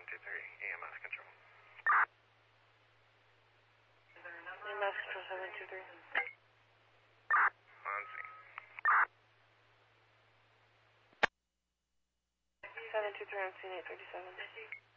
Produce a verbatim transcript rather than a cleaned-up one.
two three, E M S control. E M S control seven two three. On scene. seven two three on scene eight thirty-seven.